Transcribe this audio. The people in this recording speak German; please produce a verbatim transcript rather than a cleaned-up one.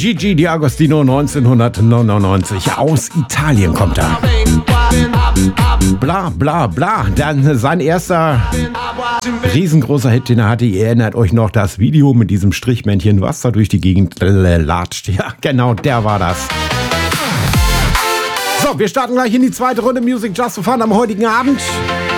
Gigi D'Agostino neunzehnhundertneunundneunzig. Aus Italien kommt er. Bla bla bla. Dann sein erster riesengroßer Hit, den er hatte. Ihr erinnert euch noch das Video mit diesem Strichmännchen, was da durch die Gegend latscht. Ja, genau, der war das. So, wir starten gleich in die zweite Runde Music Just for Fun am heutigen Abend.